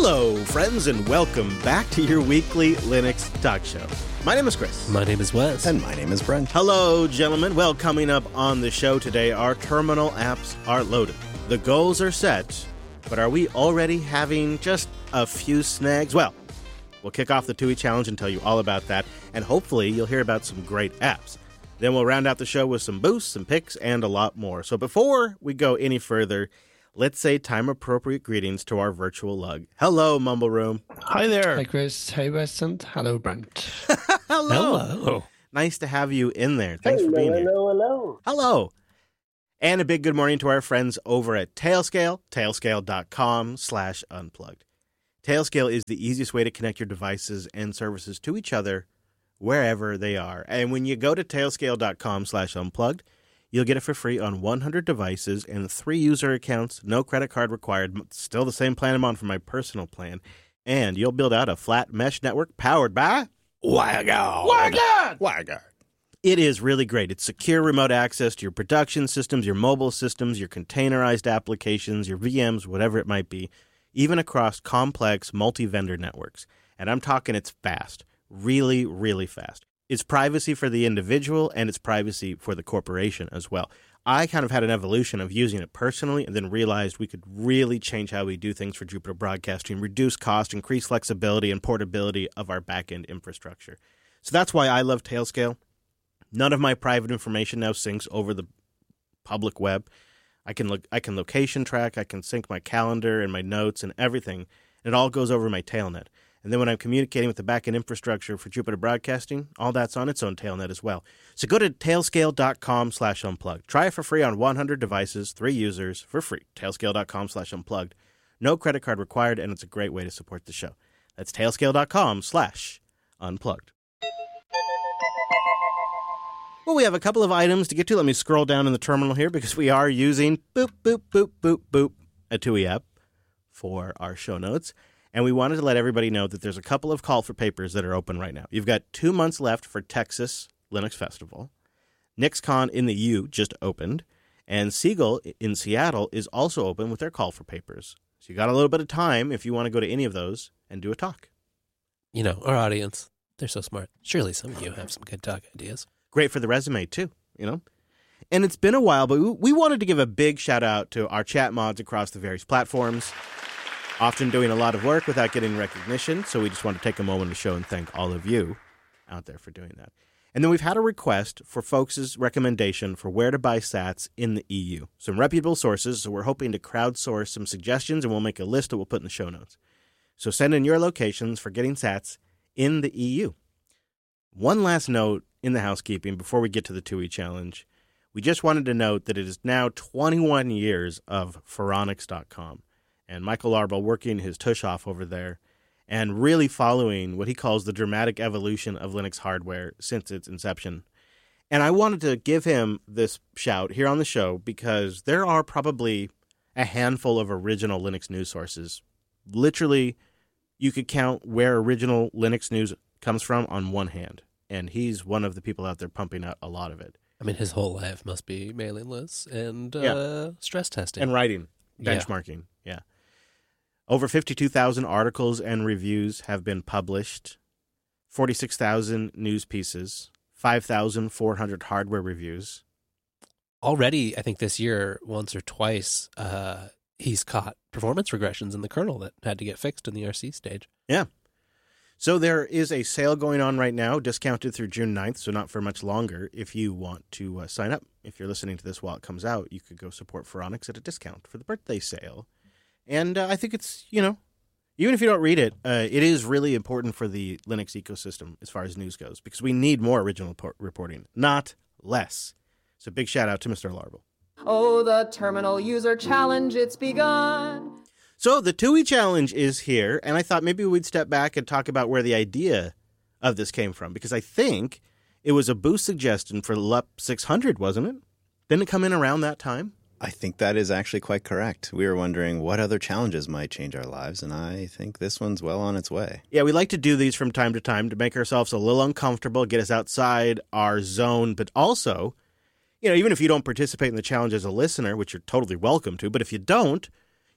Hello, friends, and welcome back to your weekly Linux talk show. My name is Chris. My name is Wes. And my name is Brent. Hello, gentlemen. Well, coming up on the show today, our terminal apps are loaded. The goals are set, but are we already having just a few snags? Well, we'll kick off the TUI Challenge and tell you all about that, and hopefully you'll hear about some great apps. Then we'll round out the show with some boosts, some picks, and a lot more. So before we go any further, let's say time-appropriate greetings to our virtual lug. Hello, Mumble Room. Hi there. Hi, Chris. Hey, Wes. And hello, Brent. Hello. Nice to have you in there. Thanks for being here. Hello. And a big good morning to our friends over at Tailscale, tailscale.com/unplugged. Tailscale is the easiest way to connect your devices and services to each other wherever they are. And when you go to tailscale.com/unplugged, you'll get it for free on 100 devices and 3 user accounts, no credit card required, still the same plan I'm on for my personal plan. And you'll build out a flat mesh network powered by WireGuard. It is really great. It's secure remote access to your production systems, your mobile systems, your containerized applications, your VMs, whatever it might be, even across complex multi-vendor networks. And I'm talking it's fast, really, really fast. It's privacy for the individual, and it's privacy for the corporation as well. I kind of had an evolution of using it personally and then realized we could really change how we do things for Jupiter Broadcasting, reduce cost, increase flexibility and portability of our back-end infrastructure. So that's why I love Tailscale. None of my private information now syncs over the public web. I can location track, I can sync my calendar and my notes and everything, and it all goes over my Tailnet. And then when I'm communicating with the backend infrastructure for Jupiter Broadcasting, all that's on its own Tailnet as well. So go to tailscale.com/unplugged. Try it for free on 100 devices, 3 users for free. Tailscale.com/unplugged. No credit card required, and it's a great way to support the show. That's tailscale.com/unplugged. Well, we have a couple of items to get to. Let me scroll down in the terminal here because we are using a TUI app for our show notes. And we wanted to let everybody know that there's a couple of call for papers that are open right now. You've got 2 months left for Texas Linux Festival. NixCon in the U just opened. And Siegel in Seattle is also open with their call for papers. So you got a little bit of time if you want to go to any of those and do a talk. You know, our audience, they're so smart. Surely some of you have some good talk ideas. Great for the resume, too, you know? And it's been a while, but we wanted to give a big shout out to our chat mods across the various platforms. Often doing a lot of work without getting recognition, so we just want to take a moment to show and thank all of you out there for doing that. And then we've had a request for folks' recommendation for where to buy sats in the EU. Some reputable sources, so we're hoping to crowdsource some suggestions, and we'll make a list that we'll put in the show notes. So send in your locations for getting sats in the EU. One last note in the housekeeping before we get to the TUI Challenge. We just wanted to note that it is now 21 years of Phoronix.com. And Michael Arbel working his tush off over there and really following what he calls the dramatic evolution of Linux hardware since its inception. And I wanted to give him this shout here on the show because there are probably a handful of original Linux news sources. Literally, you could count where original Linux news comes from on one hand. And he's one of the people out there pumping out a lot of it. I mean, his whole life must be mailing lists and stress testing. And writing, benchmarking, yeah. Over 52,000 articles and reviews have been published, 46,000 news pieces, 5,400 hardware reviews. Already, I think this year, once or twice, he's caught performance regressions in the kernel that had to get fixed in the RC stage. Yeah. So there is a sale going on right now, discounted through June 9th, so not for much longer. If you want to sign up, if you're listening to this while it comes out, you could go support Phoronix at a discount for the birthday sale. And I think it's, you know, even if you don't read it, it is really important for the Linux ecosystem as far as news goes, because we need more original reporting, not less. So big shout out to Mr. Larbel. Oh, the Terminal User Challenge, it's begun. So the TUI Challenge is here, and I thought maybe we'd step back and talk about where the idea of this came from, because I think it was a boost suggestion for LUP 600, wasn't it? Didn't it come in around that time? I think that is actually quite correct. We were wondering what other challenges might change our lives, and I think this one's well on its way. Yeah, we like to do these from time to make ourselves a little uncomfortable, get us outside our zone, but also, you know, even if you don't participate in the challenge as a listener, which you're totally welcome to, but if you don't,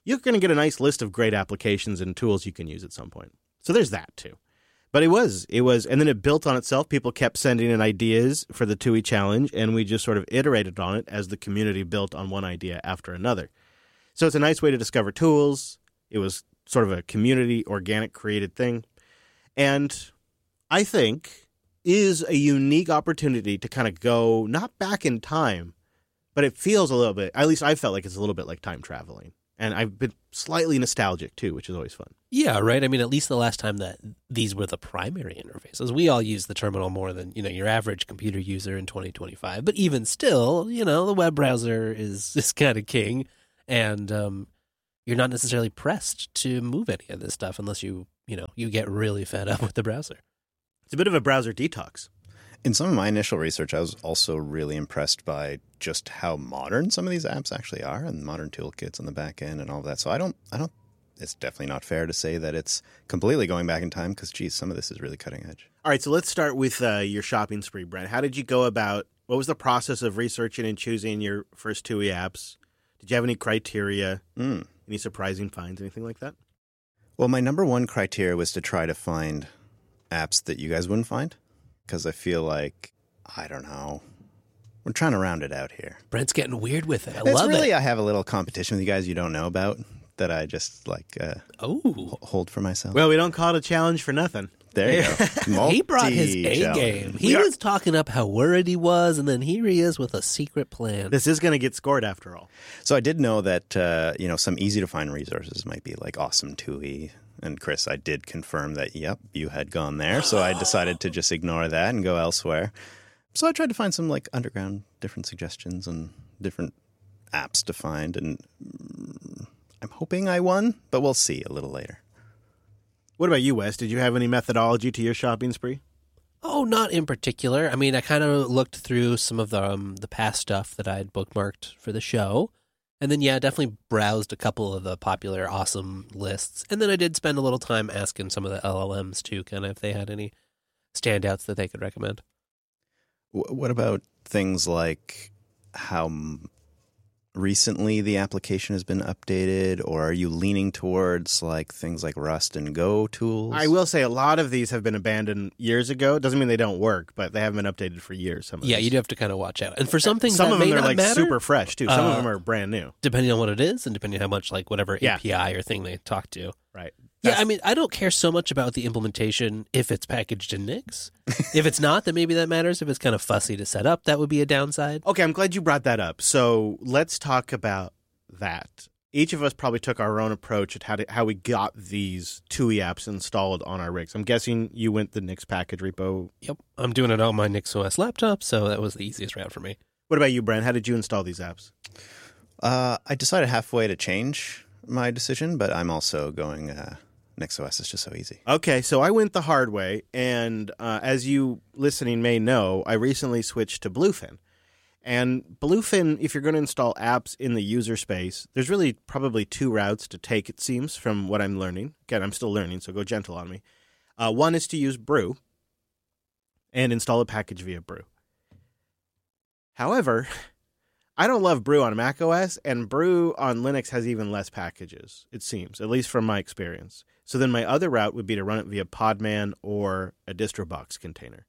you're going to get a nice list of great applications and tools you can use at some point. So there's that too. But it was, and then it built on itself. People kept sending in ideas for the TUI challenge, and we just sort of iterated on it as the community built on one idea after another. So it's a nice way to discover tools. It was sort of a community, organic, created thing. And I think is a unique opportunity to kind of go, not back in time, but it feels a little bit, at least I felt like it's a little bit like time traveling. And I've been slightly nostalgic too, which is always fun. Yeah, right. I mean, at least the last time that these were the primary interfaces, we all use the terminal more than, your average computer user in 2025. But even still, the web browser is kind of king. And you're not necessarily pressed to move any of this stuff unless you get really fed up with the browser. It's a bit of a browser detox. In some of my initial research, I was also really impressed by just how modern some of these apps actually are and modern toolkits on the back end and all of that. So I don't, it's definitely not fair to say that it's completely going back in time because, geez, some of this is really cutting edge. All right, so let's start with your shopping spree, Brent. How did you go about, what was the process of researching and choosing your first TUI apps? Did you have any criteria, any surprising finds, anything like that? Well, my number one criteria was to try to find apps that you guys wouldn't find. Because I feel like, I don't know, we're trying to round it out here. Brent's getting weird with it. I love it. it. I have a little competition with you guys you don't know about that I just hold for myself. Well, we don't call it a challenge for nothing. There you go. He brought his A game. He was talking up how worried he was, and then here he is with a secret plan. This is going to get scored after all. So I did know that, some easy to find resources might be like Awesome TUI. And Chris, I did confirm that, yep, you had gone there. So I decided to just ignore that and go elsewhere. So I tried to find some like underground different suggestions and different apps to find. And I'm hoping I won, but we'll see a little later. What about you, Wes? Did you have any methodology to your shopping spree? Oh, not in particular. I mean, I kind of looked through some of the past stuff that I'd bookmarked for the show. And then, definitely browsed a couple of the popular awesome lists. And then I did spend a little time asking some of the LLMs, too, kind of if they had any standouts that they could recommend. What about things like how recently the application has been updated? Or are you leaning towards like things like Rust and Go tools? I will say a lot of these have been abandoned years ago. It doesn't mean they don't work, but they haven't been updated for years. Some of these. You do have to kind of watch out. And for some things, some of them are like matter, super fresh too. Some of them are brand new, depending on what it is, and depending on how much like whatever API or thing they talk to. Right. I mean, I don't care so much about the implementation if it's packaged in Nix. If it's not, then maybe that matters. If it's kind of fussy to set up, that would be a downside. Okay, I'm glad you brought that up. So let's talk about that. Each of us probably took our own approach at how we got these TUI apps installed on our rigs. I'm guessing you went the Nix package repo. Yep, I'm doing it on my NixOS laptop, so that was the easiest route for me. What about you, Brent? How did you install these apps? I decided halfway to change my decision, but I'm also going NixOS is just so easy. Okay, so I went the hard way, and as you listening may know, I recently switched to Bluefin. And Bluefin, if you're going to install apps in the user space, there's really probably two routes to take, it seems, from what I'm learning. Again, I'm still learning, so go gentle on me. One is to use Brew and install a package via Brew. However, I don't love Brew on macOS, and Brew on Linux has even less packages, it seems, at least from my experience. So then my other route would be to run it via Podman or a DistroBox container.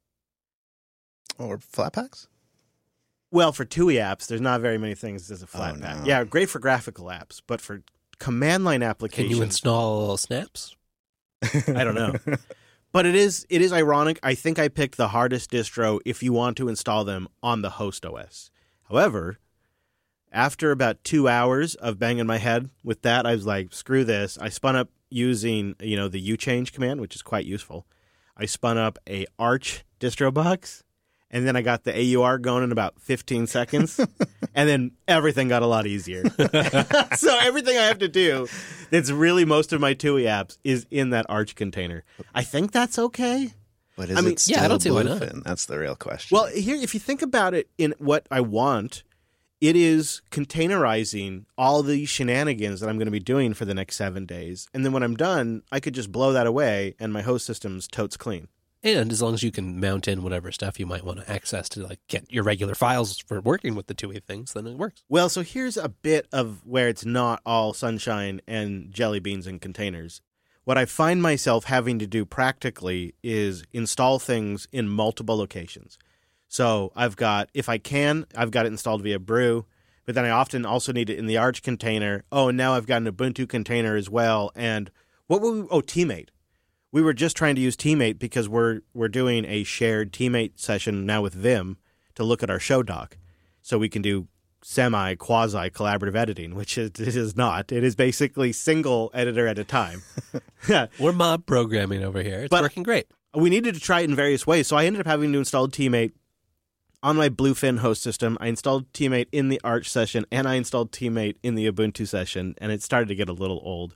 Or Flatpaks? Well, for TUI apps, there's not very many things as a Flatpak. No. Yeah, great for graphical apps, but for command line applications... Can you install snaps? I don't know. But it is ironic. I think I picked the hardest distro if you want to install them on the host OS. However, after about 2 hours of banging my head with that, I was like, screw this. I spun up using, the uchange command, which is quite useful. I spun up a Arch distro box, and then I got the AUR going in about 15 seconds, and then everything got a lot easier. So everything I have to do, that's really most of my TUI apps, is in that Arch container. I think that's okay. But is it still I don't see why not. Bluefin? That's the real question. Well, here, if you think about it in what I want, it is containerizing all the shenanigans that I'm going to be doing for the next 7 days. And then when I'm done, I could just blow that away, and my host system's totes clean. And as long as you can mount in whatever stuff you might want to access to like get your regular files for working with the TUI things, then it works. Well, so here's a bit of where it's not all sunshine and jelly beans and containers. What I find myself having to do practically is install things in multiple locations. So I've got it installed via Brew, but then I often also need it in the Arch container. Oh, and now I've got an Ubuntu container as well. And Teammate. We were just trying to use Teammate because we're doing a shared Teammate session now with Vim to look at our show doc. So we can do quasi collaborative editing, which it is not. It is basically single editor at a time. We're mob programming over here. It's working great. We needed to try it in various ways. So I ended up having to install Teammate on my Bluefin host system. I installed Teammate in the Arch session, and I installed Teammate in the Ubuntu session, and it started to get a little old.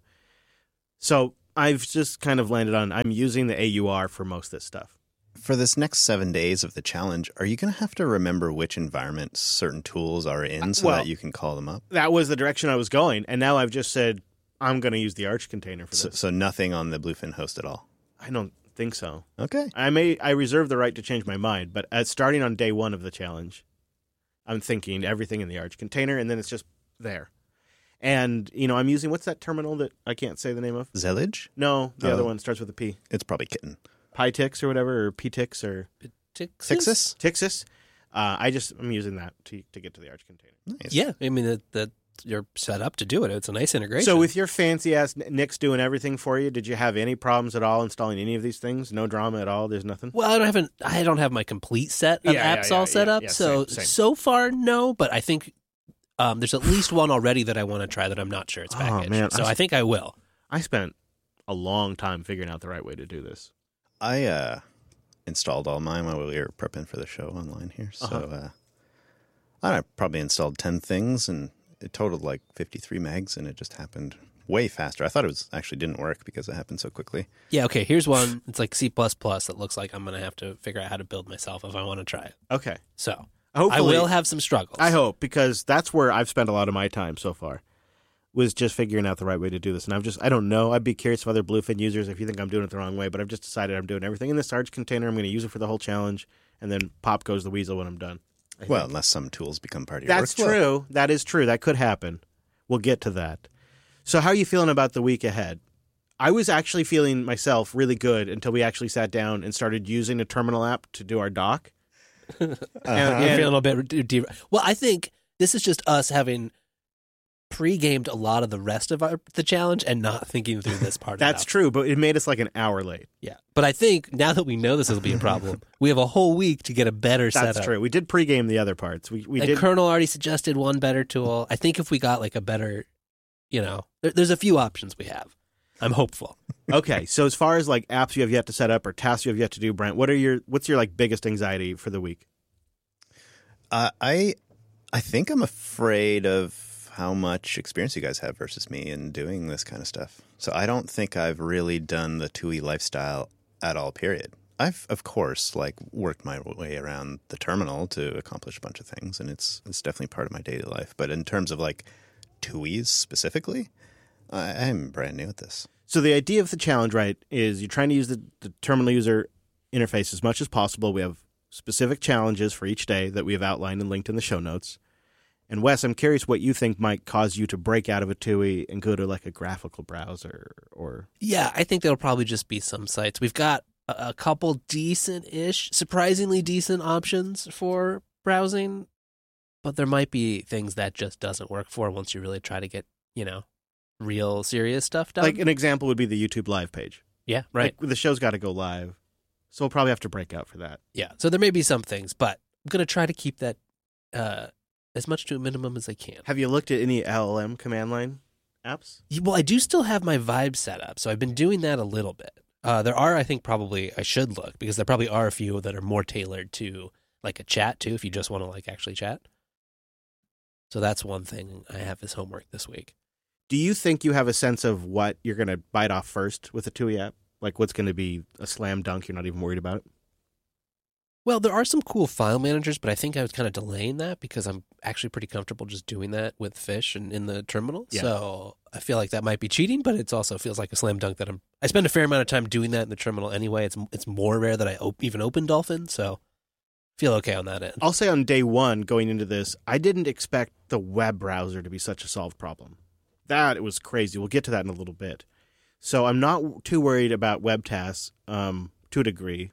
So I've just kind of landed on I'm using the AUR for most of this stuff. For this next 7 days of the challenge, are you going to have to remember which environment certain tools are in so that you can call them up? That was the direction I was going, and now I've just said I'm going to use the Arch container for this. So nothing on the Bluefin host at all? I don't think so. Okay. I reserve the right to change my mind, but starting on day one of the challenge, I'm thinking everything in the Arch container, and then it's just there. And, I'm using, what's that terminal that I can't say the name of? Zellige? No, the other one starts with a P. It's probably Kitten. PyTix or whatever, or PTix or... Tixis? Tixis. I'm using that to get to the Arch container. Nice. Yeah, I mean, that you're set up to do it. It's a nice integration. So with your fancy-ass Nix doing everything for you, did you have any problems at all installing any of these things? No drama at all? There's nothing? Well, I don't have my complete set of apps all set up. Same. So far, no, but I think there's at least one already that I want to try that I'm not sure it's packaged. Man, so I think I will. I spent a long time figuring out the right way to do this. I installed all mine while we were prepping for the show online here. So I probably installed 10 things, and it totaled like 53 megs, and it just happened way faster. I thought it actually didn't work because it happened so quickly. Yeah, okay, here's one. It's like C++ that looks like I'm going to have to figure out how to build myself if I want to try it. Okay. So hopefully, I will have some struggles. I hope, because that's where I've spent a lot of my time so far, was just figuring out the right way to do this. And I don't know. I'd be curious if other Bluefin users, if you think I'm doing it the wrong way, but I've just decided I'm doing everything in this Arch container. I'm going to use it for the whole challenge, and then pop goes the weasel when I'm done. Well, unless some tools become part of your That's workflow. true. That is true. That could happen. We'll get to that. So how are you feeling about the week ahead? I was actually feeling myself really good until we actually sat down and started using a terminal app to do our doc. You're feeling a bit... Well, I think this is just us having pre-gamed a lot of the rest of the challenge and not thinking through this part. That's true, but it made us like an hour late. Yeah, but I think now that we know this will be a problem, we have a whole week to get a better setup. That's true. We did pre-game the other parts. We did. Kernel already suggested one better tool. I think if we got like a better, there's a few options we have. I'm hopeful. Okay, so as far as like apps you have yet to set up or tasks you have yet to do, Brent, what's your like biggest anxiety for the week? I think I'm afraid of how much experience you guys have versus me in doing this kind of stuff. So I don't think I've really done the TUI lifestyle at all, period. I've, of course, worked my way around the terminal to accomplish a bunch of things, and it's definitely part of my daily life. But in terms of TUIs specifically, I'm brand new at this. So the idea of the challenge, right, is you're trying to use the terminal user interface as much as possible. We have specific challenges for each day that we have outlined and linked in the show notes. And Wes, I'm curious what you think might cause you to break out of a TUI and go to a graphical browser or... Yeah, I think there'll probably just be some sites. We've got a couple decent-ish, surprisingly decent options for browsing, but there might be things that just doesn't work for once you really try to get, real serious stuff done. Like an example would be the YouTube live page. Yeah, right. The show's got to go live, so we'll probably have to break out for that. Yeah, so there may be some things, but I'm going to try to keep that... as much to a minimum as I can. Have you looked at any LLM command line apps? Well, I do still have my Vibe set up, so I've been doing that a little bit. There are, I think, probably I should look, because there probably are a few that are more tailored to a chat too, if you just want to actually chat. So that's one thing I have as homework this week. Do you think you have a sense of what you're going to bite off first with the TUI app? What's going to be a slam dunk, you're not even worried about it? Well, there are some cool file managers, but I think I was kind of delaying that because I'm actually pretty comfortable just doing that with Fish and in the terminal. Yeah. So I feel like that might be cheating, but it also feels like a slam dunk that I spend a fair amount of time doing that in the terminal anyway. It's more rare that I even open Dolphin, so feel okay on that end. I'll say on day one going into this, I didn't expect the web browser to be such a solved problem. That it was crazy. We'll get to that in a little bit. So I'm not too worried about web tasks to a degree.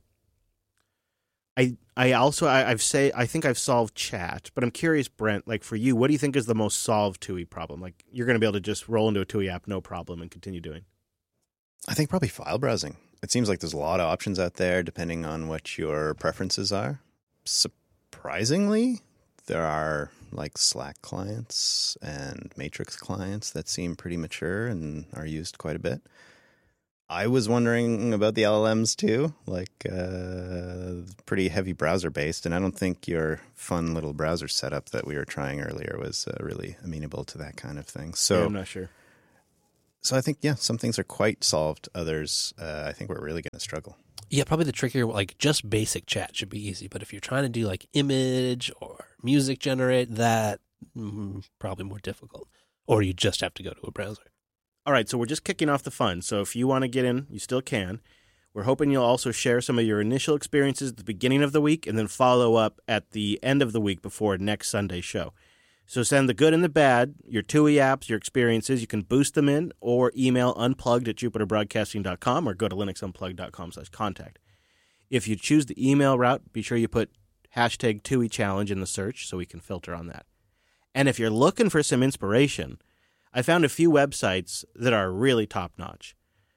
I think I've solved chat, but I'm curious, Brent, like for you, what do you think is the most solved TUI problem? Like you're going to be able to just roll into a TUI app, no problem, and continue doing. I think probably file browsing. It seems like there's a lot of options out there depending on what your preferences are. Surprisingly, there are like Slack clients and Matrix clients that seem pretty mature and are used quite a bit. I was wondering about the LLMs too, like pretty heavy browser based, and I don't think your fun little browser setup that we were trying earlier was really amenable to that kind of thing. So Yeah, I'm not sure. So I think, yeah, some things are quite solved. Others, I think we're really going to struggle. Yeah, probably the trickier, like just basic chat should be easy. But if you're trying to do like image or music generate, that probably more difficult. Or you just have to go to a browser. All right, so we're just kicking off the fun. So if you want to get in, you still can. We're hoping you'll also share some of your initial experiences at the beginning of the week and then follow up at the end of the week before next Sunday's show. So send the good and the bad, your TUI apps, your experiences. You can boost them in or email unplugged@jupiterbroadcasting.com or go to linuxunplugged.com/contact. If you choose the email route, be sure you put hashtag TUI challenge in the search so we can filter on that. And if you're looking for some inspiration, I found a few websites that are really top-notch.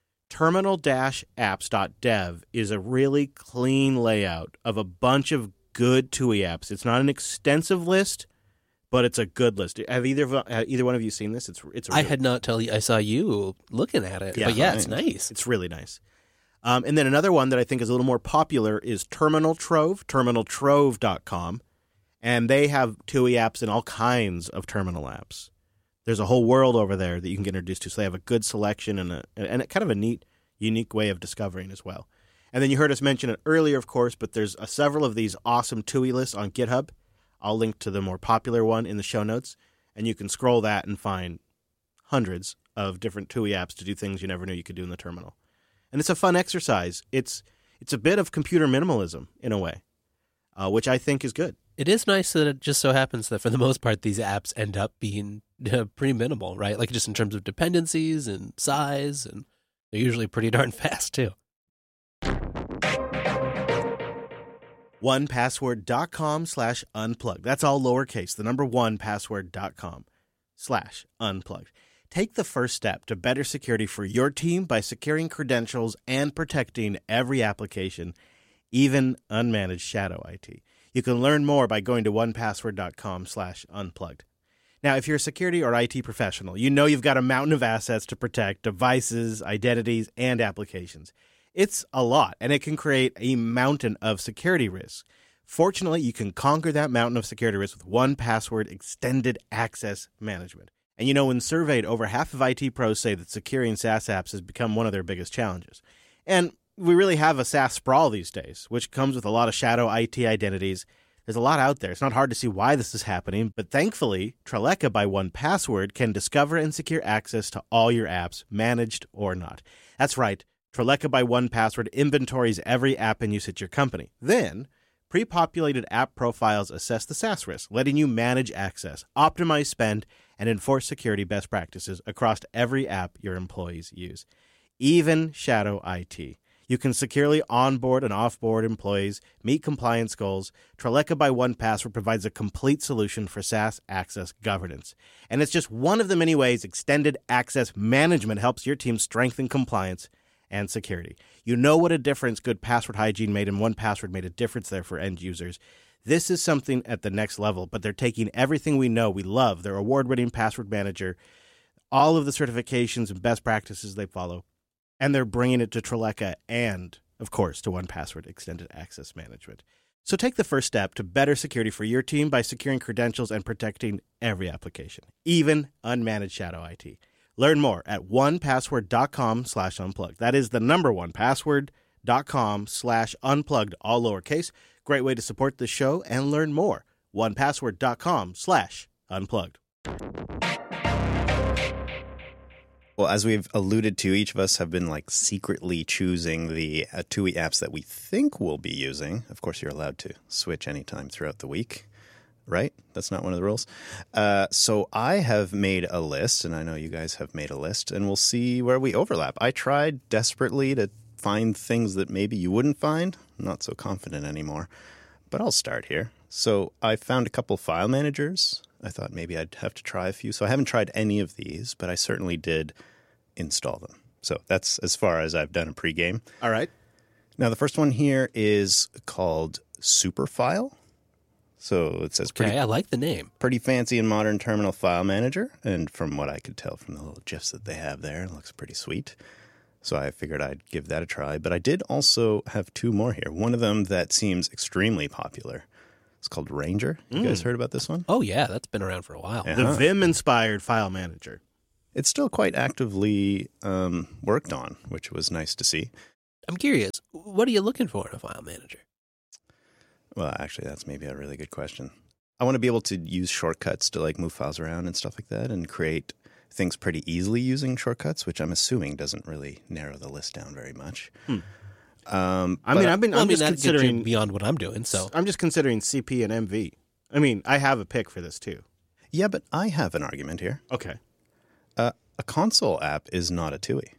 Terminal-apps.dev is a really clean layout of a bunch of good TUI apps. It's not an extensive list, but it's a good list. Have either one of you seen this? I had not tell you. I saw you looking at it. Yeah, but yeah, fine. it's nice. It's really nice. And then another one that I think is a little more popular is Terminal Trove, terminaltrove.com. And they have TUI apps and all kinds of terminal apps. There's a whole world over there that you can get introduced to. So they have a good selection and a kind of a neat, unique way of discovering as well. And then you heard us mention it earlier, of course, but there's several of these awesome TUI lists on GitHub. I'll link to the more popular one in the show notes. And you can scroll that and find hundreds of different TUI apps to do things you never knew you could do in the terminal. And it's a fun exercise. It's a bit of computer minimalism in a way, which I think is good. It is nice that it just so happens that for the most part, these apps end up being pretty minimal, right? Like just in terms of dependencies and size, and they're usually pretty darn fast too. 1password.com/unplugged. That's all lowercase, the number 1password.com/unplugged. Take the first step to better security for your team by securing credentials and protecting every application, even unmanaged shadow IT. You can learn more by going to 1password.com/unplugged. Now, if you're a security or IT professional, you know you've got a mountain of assets to protect devices, identities, and applications. It's a lot, and it can create a mountain of security risks. Fortunately, you can conquer that mountain of security risks with 1Password Extended Access Management. And you know, when surveyed, over half of IT pros say that securing SaaS apps has become one of their biggest challenges. And we really have a SaaS sprawl these days, which comes with a lot of shadow IT identities. There's a lot out there. It's not hard to see why this is happening, but thankfully, Treleka by 1Password can discover and secure access to all your apps, managed or not. That's right. Treleka by 1Password inventories every app in use at your company. Then, pre-populated app profiles assess the SaaS risk, letting you manage access, optimize spend, and enforce security best practices across every app your employees use, even shadow IT. You can securely onboard and offboard employees, meet compliance goals. Treleka by 1Password provides a complete solution for SaaS access governance. And it's just one of the many ways Extended Access Management helps your team strengthen compliance and security. You know what a difference good password hygiene made, and 1Password made a difference there for end users. This is something at the next level, but they're taking everything we know, we love, their award-winning password manager, all of the certifications and best practices they follow, and they're bringing it to Treleka and, of course, to 1Password Extended Access Management. So take the first step to better security for your team by securing credentials and protecting every application, even unmanaged shadow IT. Learn more at 1password.com/unplugged. That is the number 1password.com/unplugged, all lowercase. Great way to support the show and learn more. 1password.com/unplugged. Well, as we've alluded to, each of us have been like secretly choosing the TUI apps that we think we'll be using. Of course, you're allowed to switch anytime throughout the week, right? That's not one of the rules. So I have made a list, and I know you guys have made a list, and we'll see where we overlap. I tried desperately to find things that maybe you wouldn't find. I'm not so confident anymore, but I'll start here. So I found a couple file managers. I thought maybe I'd have to try a few. So I haven't tried any of these, but I certainly did install them. So that's as far as I've done a pregame. All right. Now, the first one here is called Superfile. So it says Okay, I like the name. pretty fancy and modern terminal file manager. And from what I could tell from the little GIFs that they have there, it looks pretty sweet. So I figured I'd give that a try. But I did also have two more here. One of them that seems extremely popular. It's called Ranger. You guys heard about this one? Oh, yeah, that's been around for a while. Yeah. The Vim-inspired file manager. It's still quite actively worked on, which was nice to see. I'm curious, what are you looking for in a file manager? Well, actually, that's maybe a really good question. I want to be able to use shortcuts to like move files around and stuff like that and create things pretty easily using shortcuts, which I'm assuming doesn't really narrow the list down very much. I'm just that gets you considering beyond what I'm doing, so. I'm just considering CP and MV. I mean, I have a pick for this too. Yeah, but I have an argument here. Okay. A console app is not a TUI.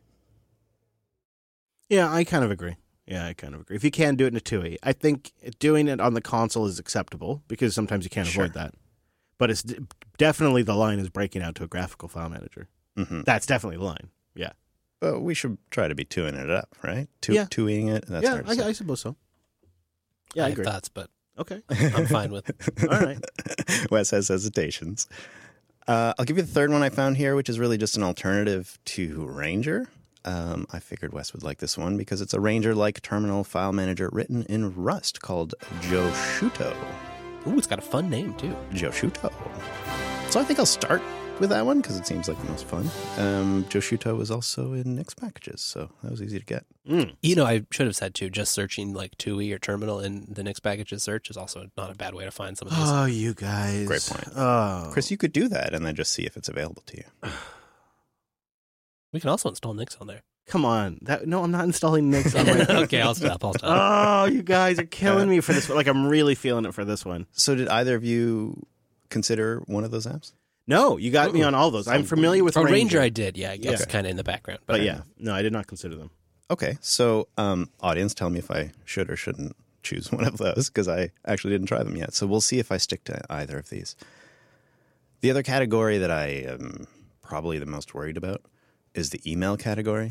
Yeah, I kind of agree. If you can do it in a TUI, I think doing it on the console is acceptable because sometimes you can't avoid that. But it's definitely the line is breaking out to a graphical file manager. Mm-hmm. That's definitely the line. Yeah. But we should try to be TUIing it up, right? Yeah. TUIing it. That's hard to say. I suppose so. Yeah, I have agree. thoughts, but Okay. I'm fine with it. All right. Wes has hesitations. I'll give you the third one I found here, which is really just an alternative to Ranger. I figured Wes would like this one because it's a Ranger-like terminal file manager written in Rust called Joshuto. Ooh, it's got a fun name, too. Joshuto. So I think I'll start with that one because it seems like the most fun. Joshuto is also in Nix packages, so that was easy to get. You know, I should have said, too, just searching like TUI or terminal in the Nix packages search is also not a bad way to find some of these. Oh, you guys. Great point. Oh. Chris, you could do that and then just see if it's available to you. We can also install Nix on there. Come on. No, I'm not installing Nix on my Okay, I'll stop. Oh, you guys are killing me for this one. Like, I'm really feeling it for this one. So did either of you consider one of those apps? No, you got me on all those. I'm familiar with For Ranger. Ranger, I did, yeah. I guess Okay. kind of in the background. But yeah, no, I did not consider them. Okay, so audience, tell me if I should or shouldn't choose one of those because I actually didn't try them yet. So we'll see if I stick to either of these. The other category that I am probably the most worried about is the email category.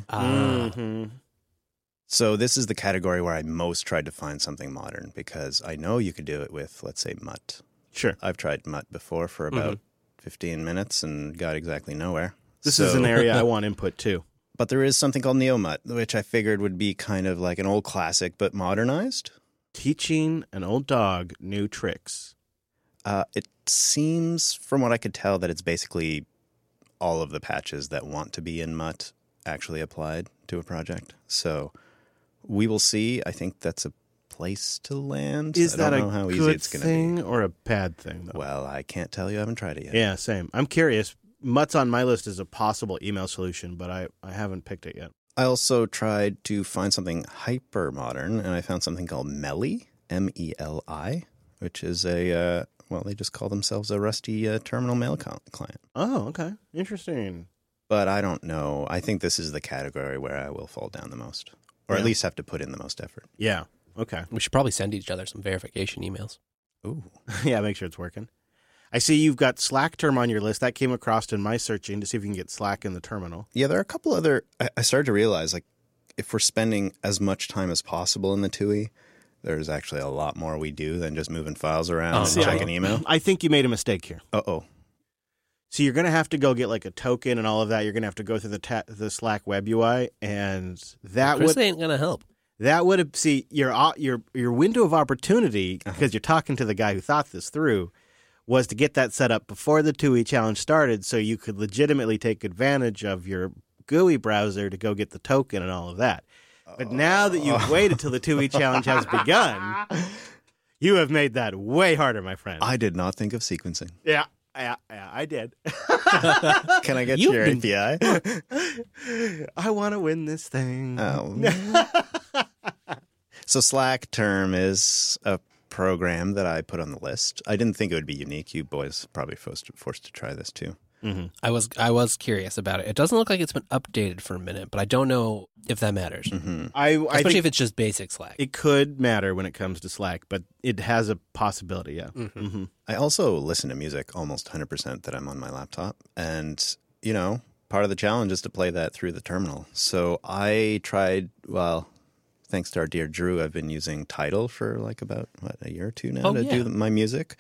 So this is the category where I most tried to find something modern because I know you could do it with, let's say, Mutt. Sure. I've tried Mutt before for about 15 minutes and got exactly nowhere. This is an area I want input too. But there is something called NeoMutt, which I figured would be kind of like an old classic but modernized. Teaching an old dog new tricks. It seems, from what I could tell, that it's basically all of the patches that want to be in Mutt actually applied to a project. So we will see. I think that's a place to land. Is I that don't a know how easy good it's going to thing be. or a bad thing, though? Well, I can't tell you. I haven't tried it yet. Yeah, same. I'm curious. Mutt's on my list as a possible email solution, but I haven't picked it yet. I also tried to find something hyper modern, and I found something called Meli, M-E-L-I, which is a, they just call themselves a Rusty terminal mail client. Oh, okay. Interesting. But I don't know. I think this is the category where I will fall down the most, or at least have to put in the most effort. Yeah. Okay. We should probably send each other some verification emails. Ooh. Yeah, make sure it's working. I see you've got Slack term on your list. That came across in my searching to see if you can get Slack in the terminal. Yeah, there are a couple other. I started to realize, like, if we're spending as much time as possible in the TUI, there's actually a lot more we do than just moving files around and checking email. I think you made a mistake here. Uh-oh. So you're going to have to go get like a token and all of that. You're going to have to go through the Slack web UI, and that Chris would ain't gonna help. that would have see your window of opportunity because you're talking to the guy who thought this through was to get that set up before the TUI challenge started, so you could legitimately take advantage of your GUI browser to go get the token and all of that. But now that you've waited till the TUI challenge has begun, You have made that way harder, my friend. I did not think of sequencing. Yeah, I did. Can I get You've your been- API? I want to win this thing. So Slack Term is a program that I put on the list. I didn't think it would be unique. You boys probably forced to try this too. I was curious about it. It doesn't look like it's been updated for a minute, but I don't know if that matters. I Especially think if it's just basic Slack. it could matter when it comes to Slack, but it has a possibility, yeah. Mm-hmm. I also listen to music almost 100% that I'm on my laptop. And, you know, part of the challenge is to play that through the terminal. So I tried, well, thanks to our dear Drew, I've been using Tidal for like about, a year or two now to do my music.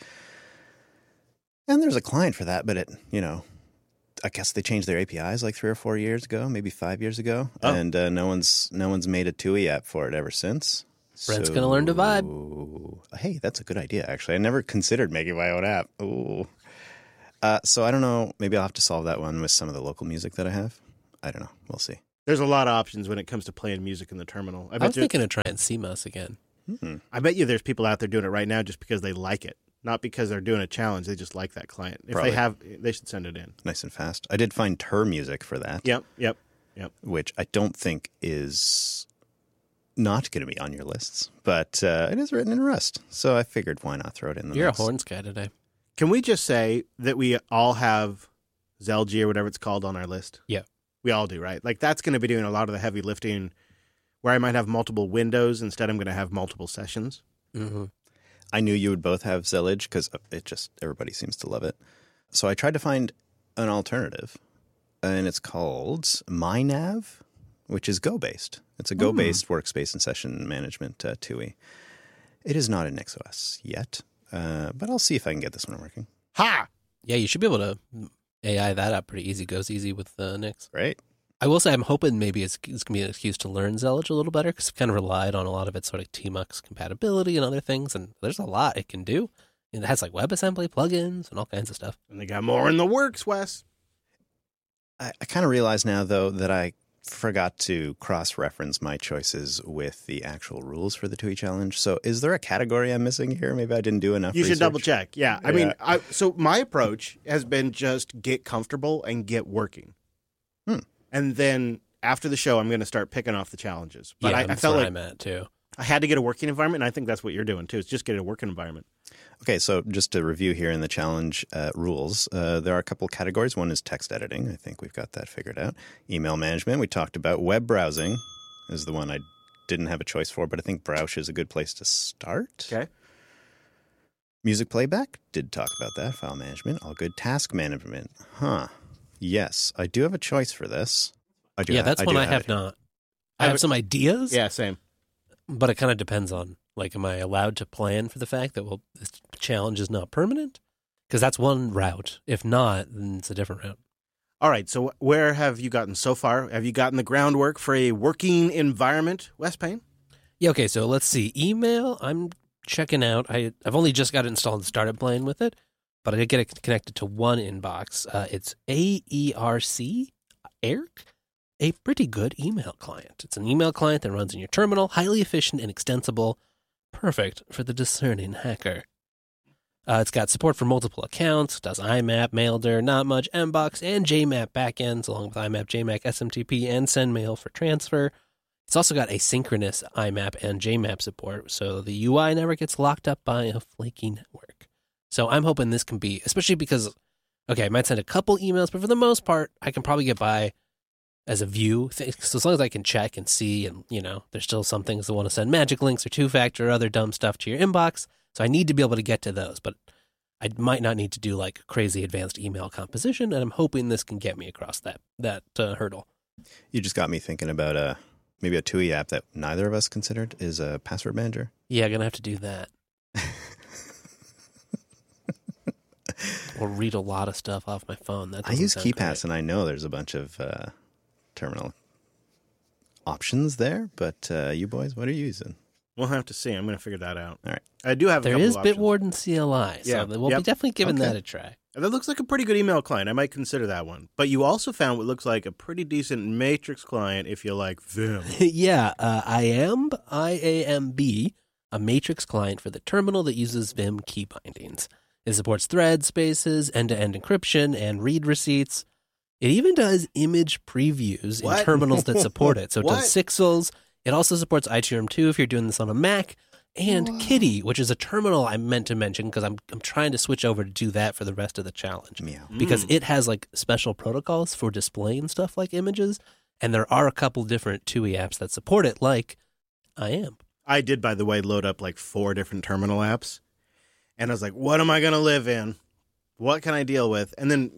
And there's a client for that, but it, you know, I guess they changed their APIs like 3 or 4 years ago, maybe 5 years ago. Oh. And no one's made a TUI app for it ever since. Brent's gonna learn to vibe. Hey, that's a good idea, actually. I never considered making my own app. Ooh. So I don't know. Maybe I'll have to solve that one with some of the local music that I have. I don't know. We'll see. There's a lot of options when it comes to playing music in the terminal. I was thinking of trying CMOS again. I bet you there's people out there doing it right now just because they like it. Not because they're doing a challenge. They just like that client. If Probably. they have, they should send it in. Nice and fast. I did find Tur music for that. Yep. Which I don't think is not going to be on your lists, but it is written in Rust. So I figured why not throw it in the You're mix. a horns guy today. Can we just say that we all have Zelgi or whatever it's called on our list? Yeah. We all do, right? Like that's going to be doing a lot of the heavy lifting where I might have multiple windows. Instead, I'm going to have multiple sessions. Mm-hmm. I knew you would both have Zillage because everybody seems to love it. So I tried to find an alternative, and it's called MyNav, which is Go-based. It's a Go-based workspace and session management TUI. It is not in NixOS yet, but I'll see if I can get this one working. Ha! Yeah, you should be able to AI that up pretty easy. Goes easy with Nix. Right? I will say I'm hoping maybe it's going to be an excuse to learn Zellage a little better because I've kind of relied on a lot of its sort of TMUX compatibility and other things, and there's a lot it can do. And it has like WebAssembly plugins and all kinds of stuff. And they got more in the works, Wes. I kind of realize now, though, that I forgot to cross-reference my choices with the actual rules for the TUI challenge. So is there a category I'm missing here? Maybe I didn't do enough You should research. double check. Yeah. I mean, so my approach has been just get comfortable and get working. And then after the show, I'm going to start picking off the challenges. But I that's felt where like I'm at too. I had to get a working environment, and I think that's what you're doing too. Is just get a working environment. Okay, so just to review here in the challenge rules, there are a couple categories. One is text editing. I think we've got that figured out. Email management, we talked about. Web browsing is the one I didn't have a choice for, but I think Browsh is a good place to start. Okay. Music playback, did talk about that. File management, all good. Task management, yes, I do have a choice for this. That's one I have not. I have some ideas. Yeah, same. But it kind of depends on, like, am I allowed to plan for the fact that, well, this challenge is not permanent? Because that's one route. If not, then it's a different route. All right. So where have you gotten so far? Have you gotten the groundwork for a working environment, Wes Payne? Yeah, okay, so let's see. Email, I'm checking out. I've only just got it installed and started playing with it, but I did get it connected to one inbox. It's ERC, a pretty good email client. It's an email client that runs in your terminal, highly efficient and extensible, perfect for the discerning hacker. It's got support for multiple accounts, does IMAP, Maildir, Not Much, Mbox, and JMAP backends, along with IMAP, JMAC, SMTP, and SendMail for transfer. It's also got asynchronous IMAP and JMAP support, so the UI never gets locked up by a flaky network. So I'm hoping this can be, especially because, okay, I might send a couple emails, but for the most part, I can probably get by as a view. So as long as I can check and see, and, you know, there's still some things that want to send magic links or two-factor or other dumb stuff to your inbox. So I need to be able to get to those, but I might not need to do like crazy advanced email composition, and I'm hoping this can get me across that hurdle. You just got me thinking about maybe a TUI app that neither of us considered is a password manager. Yeah, gonna have to do that. Or read a lot of stuff off my phone. That I use KeePass, and I know there's a bunch of terminal options there, but you boys, what are you using? We'll have to see. I'm going to figure that out. All right. I do have. There is Bitwarden CLI, so Yeah. we'll be definitely giving Okay. that a try. That looks like a pretty good email client. I might consider that one. But you also found what looks like a pretty decent Matrix client if you like Vim. Yeah, IAMB, IAMB. a Matrix client for the terminal that uses Vim key bindings. It supports threads, spaces, end-to-end encryption, and read receipts. It even does image previews in What? terminals that support it. So it What? does Sixels. It also supports iTerm 2 if you're doing this on a Mac. And Kitty, which is a terminal I meant to mention because I'm trying to switch over to do that for the rest of the challenge. Meow. Because it has like special protocols for displaying stuff like images. And there are a couple different TUI apps that support it, like IAMP. I did, by the way, load up like 4 different terminal apps. And I was like, what am I going to live in? What can I deal with? And then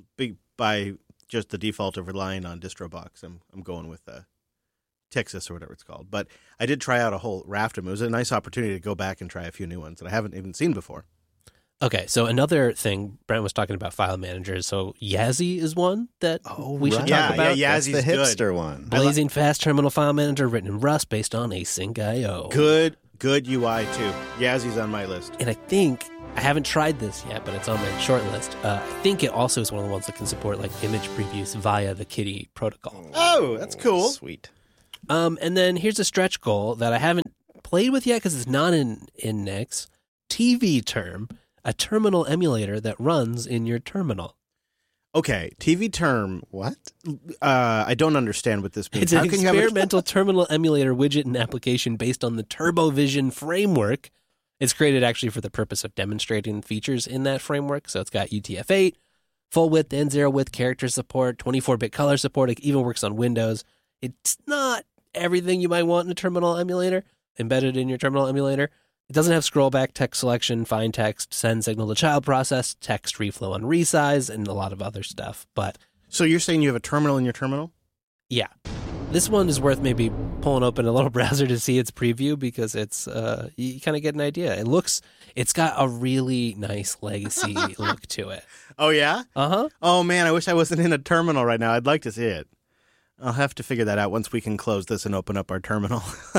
by just the default of relying on DistroBox, I'm going with Texas or whatever it's called. But I did try out a whole raft of them. It was a nice opportunity to go back and try a few new ones that I haven't even seen before. Okay, so another thing, Brent was talking about file managers. So Yazzie is one that we should Yeah, talk about. yeah, That's the Yazzy's good. hipster one. Blazing fast terminal file manager written in Rust based on Async.io. Good UI, too. Yazzy's on my list. And I think, I haven't tried this yet, but it's on my short list. I think it also is one of the ones that can support like image previews via the Kitty protocol. Oh, that's cool. Sweet. And then here's a stretch goal that I haven't played with yet because it's not in Nix. TV Term, a terminal emulator that runs in your terminal. Okay, TV Term. What? I don't understand what this means. It's an How can you have a- experimental terminal emulator widget and application based on the TurboVision framework. It's created actually for the purpose of demonstrating features in that framework. So it's got UTF-8, full width and zero width character support, 24-bit color support. It even works on Windows. It's not everything you might want in a terminal emulator, embedded in your terminal emulator. It doesn't have scrollback, text selection, find text, send signal to child process, text reflow and resize, and a lot of other stuff. But So you're saying you have a terminal in your terminal? yeah, this one is worth maybe pulling open a little browser to see its preview because it's you kind of get an idea. It's got a really nice legacy look to it. Oh, yeah? Uh-huh. Oh, man, I wish I wasn't in a terminal right now. I'd like to see it. I'll have to figure that out once we can close this and open up our terminal.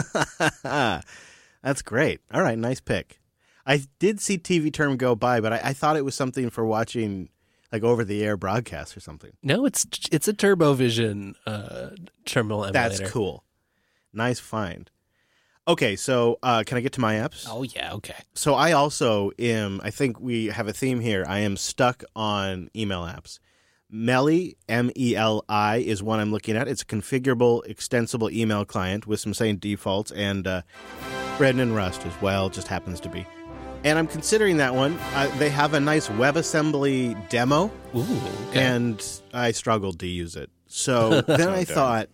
That's great. All right, nice pick. I did see TV Term go by, but I thought it was something for watching like over-the-air broadcasts or something. No, it's a TurboVision terminal emulator. That's cool. Nice find. Okay, so can I get to my apps? Oh, yeah, okay. So I also am, I think we have a theme here. I am stuck on email apps. Meli, M-E-L-I, is one I'm looking at. It's a configurable, extensible email client with some same defaults and written in Rust as well, just happens to be. And I'm considering that one. They have a nice WebAssembly demo, Ooh, okay. and I struggled to use it. So then I thought,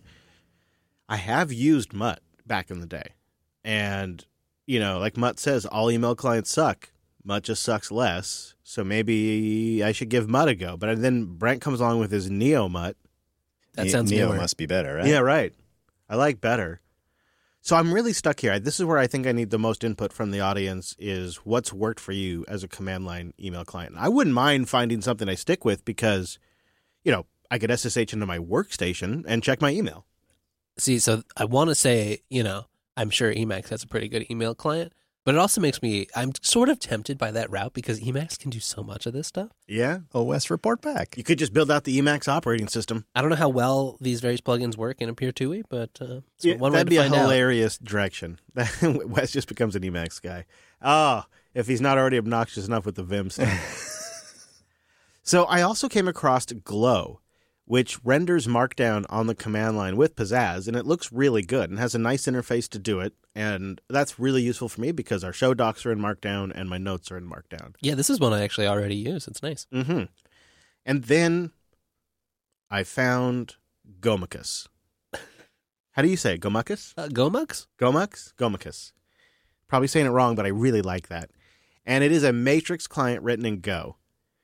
I have used Mutt back in the day. And, you know, like Mutt says, all email clients suck. Mutt just sucks less. So maybe I should give Mutt a go. But then Brent comes along with his Neo Mutt. That sounds Neo newer. must be better, right? Yeah, right. I like better. So I'm really stuck here. This is where I think I need the most input from the audience is what's worked for you as a command line email client. I wouldn't mind finding something I stick with because, you know, I could SSH into my workstation and check my email. See, so I want to say, you know, I'm sure Emacs has a pretty good email client, but it also makes me, I'm sort of tempted by that route because Emacs can do so much of this stuff. Yeah. OS report back. You could just build out the Emacs operating system. I don't know how well these various plugins work in Appear TUI, but it's Yeah, one way that'd to be a find out. hilarious direction. Wes just becomes an Emacs guy. Oh, if he's not already obnoxious enough with the Vim stuff. So I also came across Glow, which renders Markdown on the command line with Pizzazz, and it looks really good and has a nice interface to do it. And that's really useful for me because our show docs are in Markdown and my notes are in Markdown. Yeah, this is one I actually already use. It's nice. Mm-hmm. And then I found Gomicus. How do you say it? Gomicus? Gomux? Gomicus. Probably saying it wrong, but I really like that. And it is a Matrix client written in Go.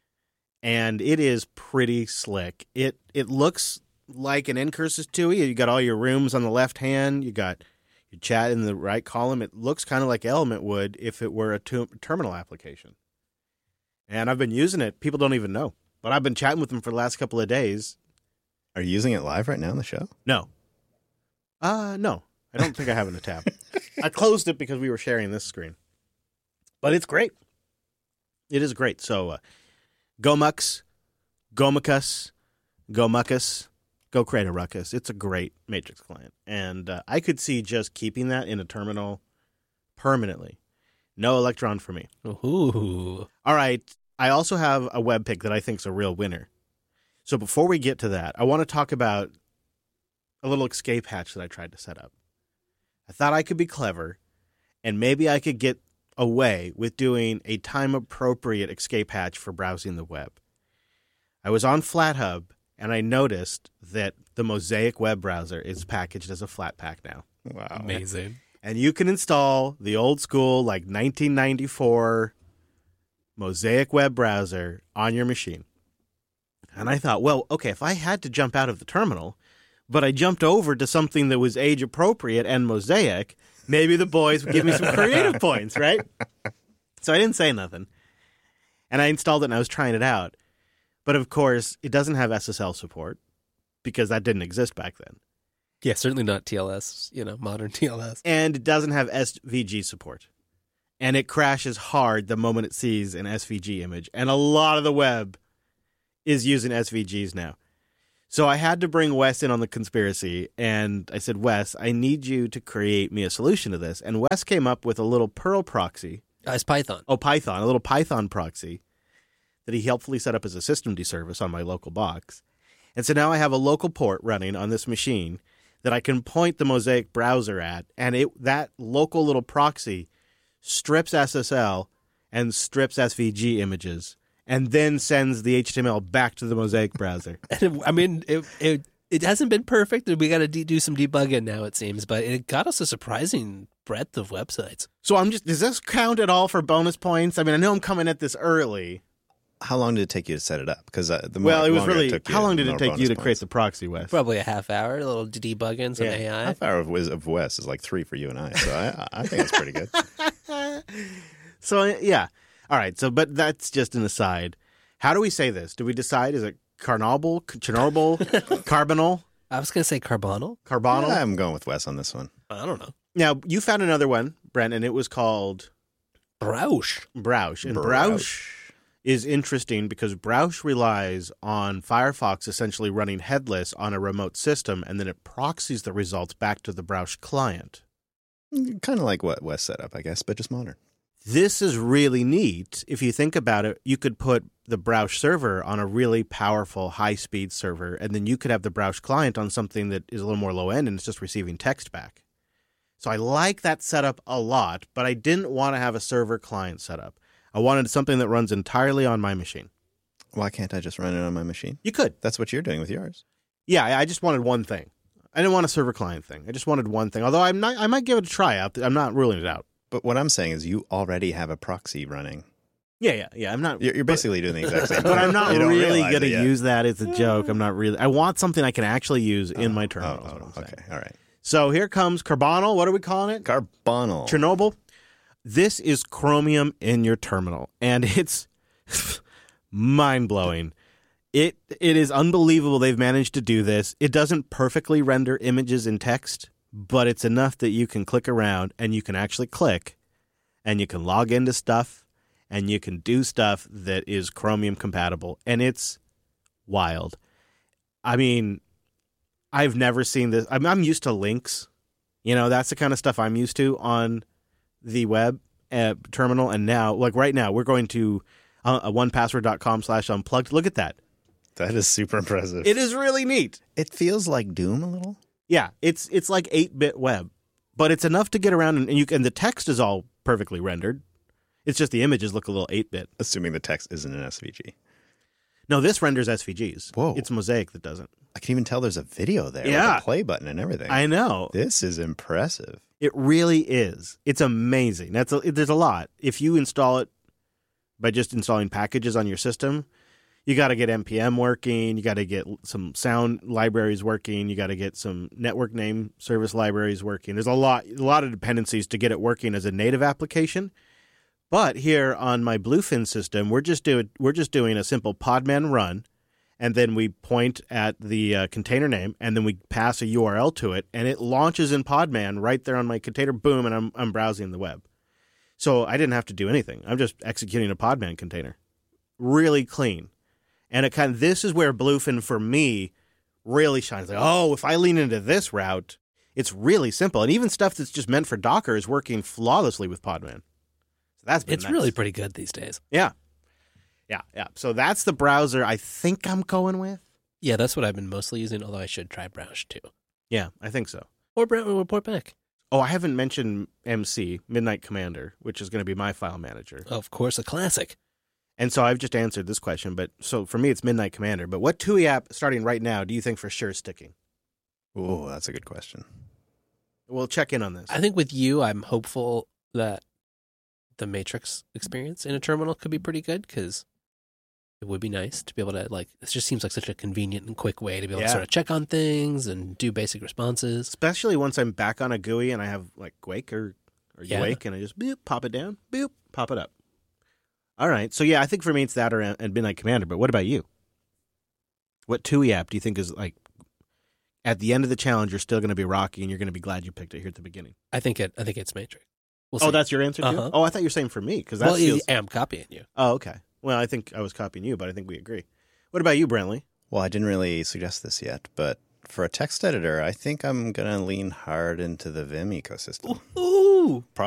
And it is pretty slick. It looks like an Ncurses TUI. You got all your rooms on the left hand. You got your chat in the right column. It looks kind of like Element would if it were a terminal application. And I've been using it. People don't even know. But I've been chatting with them for the last couple of days. Are you using it live right now on the show? No. No. I don't think I have it in a tab. I closed it because we were sharing this screen. But it's great. It is great. So, Gomux, Gomicus, Gomuckus, go create a ruckus. It's a great Matrix client. And I could see just keeping that in a terminal permanently. No Electron for me. Ooh. All right. I also have a webpick that I think is a real winner. So before we get to that, I want to talk about a little escape hatch that I tried to set up. I thought I could be clever, and maybe I could get away with doing a time-appropriate escape hatch for browsing the web. I was on FlatHub, and I noticed that the Mosaic web browser is packaged as a Flatpak now. Wow. Amazing. And you can install the old school, like 1994 Mosaic web browser on your machine. And I thought, well, okay, if I had to jump out of the terminal, but I jumped over to something that was age appropriate and Mosaic, maybe the boys would give me some creative points, right? So I didn't say nothing. And I installed it and I was trying it out. But of course, it doesn't have SSL support because that didn't exist back then. Yeah, certainly not TLS, modern TLS. And it doesn't have SVG support. And it crashes hard the moment it sees an SVG image. And a lot of the web is using SVGs now. So I had to bring Wes in on the conspiracy. And I said, Wes, I need you to create me a solution to this. And Wes came up with a little Perl proxy. It's Python. Oh, Python. A little Python proxy that he helpfully set up as a systemd service on my local box. And so now I have a local port running on this machine that I can point the Mosaic browser at, and that local little proxy strips SSL and strips SVG images, and then sends the HTML back to the Mosaic browser. It hasn't been perfect. We got to do some debugging now, it seems, but it got us a surprising breadth of websites. So does this count at all for bonus points? I mean, I know I'm coming at this early. How long did it take you to set it up? Because How long did it take you to create the proxy, Wes? Probably a half hour, a little debugging, some AI. Half hour of Wes is like 3 for you and I, so I think it's pretty good. So, yeah. All right, but that's just an aside. How do we say this? Do we decide, is it Chernobyl, Carbonal? I was going to say Carbonal. Carbonal? Yeah, I'm going with Wes on this one. I don't know. Now, you found another one, Brent, and it was called Browsh. And Browsh is interesting because Browsh relies on Firefox essentially running headless on a remote system, and then it proxies the results back to the Browsh client. Kind of like what Wes set up, I guess, but just modern. This is really neat. If you think about it, you could put the Browsh server on a really powerful, high-speed server, and then you could have the Browsh client on something that is a little more low-end, and it's just receiving text back. So I like that setup a lot, but I didn't want to have a server-client setup. I wanted something that runs entirely on my machine. Why can't I just run it on my machine? You could. That's what you're doing with yours. Yeah, I just wanted one thing. I didn't want a server-client thing. I just wanted one thing. Although I might give it a try. I'm not ruling it out. But what I'm saying is you already have a proxy running. Yeah. I'm not. You're basically doing the exact same thing. But I'm not really going to yet. use that as a joke. I'm not really. I want something I can actually use in my terminal. Okay, all right. So here comes Carbonal. What are we calling it? Carbonal. Chernobyl. This is Chromium in your terminal, and it's mind-blowing. It is unbelievable they've managed to do this. It doesn't perfectly render images in text, but it's enough that you can click around, and you can actually click, and you can log into stuff, and you can do stuff that is Chromium compatible, and it's wild. I mean, I've never seen this. I'm used to links. That's the kind of stuff I'm used to on the web terminal. And now, like right now, we're going to 1password.com/unplugged. Look at that. That is super impressive. It is really neat. It feels like Doom a little. Yeah, it's like 8-bit web, but it's enough to get around, and the text is all perfectly rendered. It's just the images look a little 8-bit. Assuming the text isn't an SVG. No, this renders SVGs. Whoa. It's Mosaic that doesn't. I can even tell there's a video there with a play button and everything. I know. This is impressive. It really is. It's amazing. There's a lot. If you install it by just installing packages on your system, you got to get NPM working. You got to get some sound libraries working. You got to get some network name service libraries working. There's a lot of dependencies to get it working as a native application. But here on my Bluefin system, we're just doing a simple podman run, and then we point at the container name, and then we pass a URL to it, and it launches in Podman right there on my container. Boom, and I'm browsing the web. So I didn't have to do anything. I'm just executing a Podman container. Really clean. And this is where Bluefin for me really shines. Like, oh, if I lean into this route, It's really simple. And even stuff that's just meant for Docker is working flawlessly with Podman. So that's been It's nice. really pretty good these days. Yeah. So that's the browser I think I'm going with. Yeah, that's what I've been mostly using, although I should try Browse too. Yeah, I think so. Or Report Back. Oh, I haven't mentioned MC, Midnight Commander, which is going to be my file manager. Of course, a classic. And so I've just answered this question, but so for me, it's Midnight Commander. But what TUI app starting right now do you think for sure is sticking? Oh, that's a good question. We'll check in on this. I think with you, I'm hopeful that the Matrix experience in a terminal could be pretty good because it would be nice to be able to, like, it just seems like such a convenient and quick way to be able to sort of check on things and do basic responses. Especially once I'm back on a GUI and I have like Quake or Wake and I just boop, pop it down, boop, pop it up. All right. So yeah, I think for me it's that or and Midnight Commander. But what about you? What TUI app do you think is like at the end of the challenge you're still going to be rocky and you're going to be glad you picked it here at the beginning? I think it's Matrix. We'll Oh, see. that's your answer too? Uh-huh. Oh, I thought you were saying for me because that Well, feels... I'm copying you. Oh, okay. Well, I think I was copying you, but I think we agree. What about you, Brentley? Well, I didn't really suggest this yet, but for a text editor, I think I'm going to lean hard into the Vim ecosystem. Ooh.